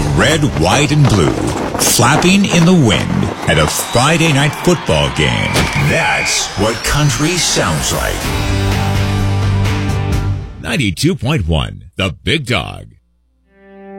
red, white, and blue, flapping in the wind at a Friday night football game. That's what country sounds like. 92.1, The Big Dog.